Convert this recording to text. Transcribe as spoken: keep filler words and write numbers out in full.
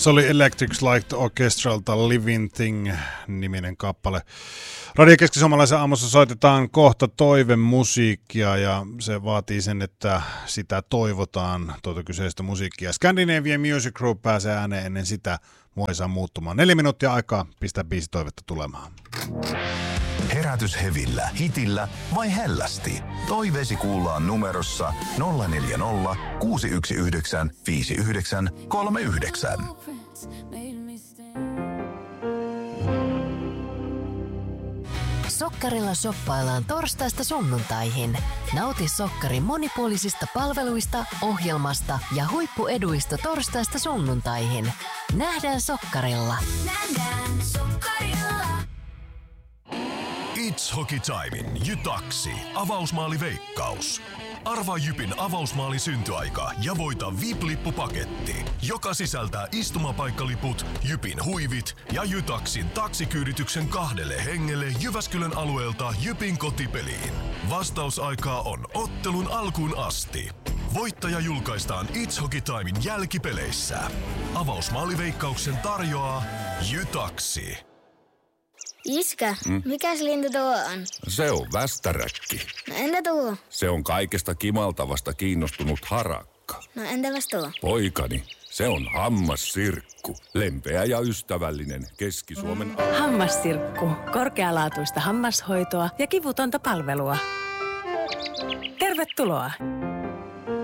Se oli Electric Light Orchestralta Living Thing-niminen kappale. Radio Keski-Suomalaisen aamussa soitetaan kohta toivemusiikkia ja se vaatii sen, että sitä toivotaan tuota kyseistä musiikkia. Scandinavian Music Group pääsee ääneen ennen sitä. Mua ei saa muuttumaan. Neljä minuuttia aikaa pistää biisi toivetta tulemaan. Herätys hevillä, hitillä vai hällästi? Toiveesi kuullaan numerossa nolla neljä nolla, kuusi yksi yhdeksän, viisi yhdeksän kolme yhdeksän. Sokkarilla shoppaillaan torstaista sunnuntaihin. Nauti Sokkarin monipuolisista palveluista, ohjelmasta ja huippueduista torstaista sunnuntaihin. Nähdään Sokkarilla. Nähdään Sokkarilla. It's Hockey Timein Jytaksi. Avausmaaliveikkaus. Arvaa Jypin avausmaali syntyaika ja voita V I P-lippupaketti, joka sisältää istumapaikkaliput, Jypin huivit ja Jytaksin taksikyydityksen kahdelle hengelle Jyväskylän alueelta Jypin kotipeliin. Vastausaikaa on ottelun alkuun asti. Voittaja julkaistaan It's Hockey Timein jälkipeleissä. Avausmaaliveikkauksen tarjoaa Jytaksi. Iskä, mm? mikäs lintu tuo on? Se on västäräkki. No entä tuo? Se on kaikesta kimaltavasta kiinnostunut harakka. No entäpäs tuo? Poikani, se on hammassirkku. Lempeä ja ystävällinen Keski-Suomen... Hammassirkku. Korkealaatuista hammashoitoa ja kivutonta palvelua. Tervetuloa!